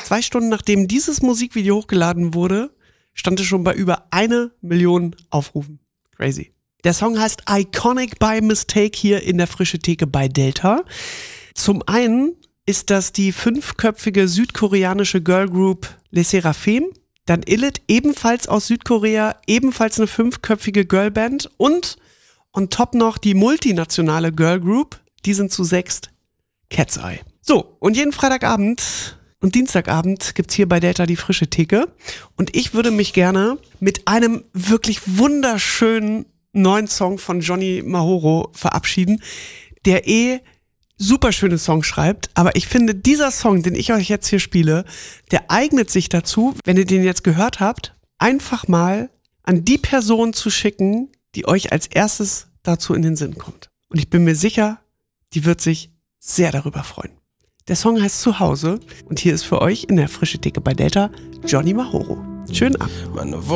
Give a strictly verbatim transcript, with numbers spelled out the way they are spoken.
Zwei Stunden nachdem dieses Musikvideo hochgeladen wurde, stand es schon bei über eine Million Aufrufen. Crazy. Der Song heißt Iconic by Mistake hier in der Frische Theke bei Delta. Zum einen ist das die fünfköpfige südkoreanische Girlgroup Les Seraphim. Dann Illit, ebenfalls aus Südkorea, ebenfalls eine fünfköpfige Girlband. Und on top noch die multinationale Girlgroup, die sind zu sechst, Cat's Eye. So, und jeden Freitagabend und Dienstagabend gibt's hier bei Delta die Frische Theke. Und ich würde mich gerne mit einem wirklich wunderschönen neuen Song von Johnny Mahoro verabschieden, der eh super schöne Songs schreibt, aber ich finde, dieser Song, den ich euch jetzt hier spiele, der eignet sich dazu, wenn ihr den jetzt gehört habt, einfach mal an die Person zu schicken, die euch als erstes dazu in den Sinn kommt. Und ich bin mir sicher, die wird sich sehr darüber freuen. Der Song heißt Zuhause und hier ist für euch in der Frische Theke bei Delta Johnny Mahoro. Schönen Abend.